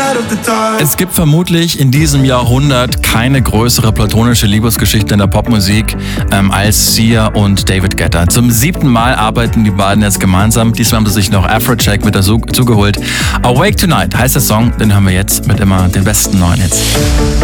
Es gibt vermutlich in diesem Jahrhundert keine größere platonische Liebesgeschichte in der Popmusik als Sia und David Guetta. Zum 7. Mal arbeiten die beiden jetzt gemeinsam. Diesmal haben sie sich noch Afrojack mit dazu geholt. Awake Tonight heißt der Song, den hören wir jetzt mit immer den besten neuen Hits.